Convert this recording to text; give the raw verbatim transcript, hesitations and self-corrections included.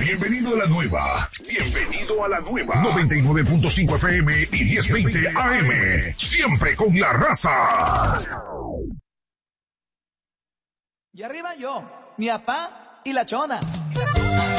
Bienvenido a la nueva. Bienvenido a la nueva. noventa y nueve punto cinco F M y diez veinte A M. Siempre con la raza. Y arriba yo, mi papá y la chona.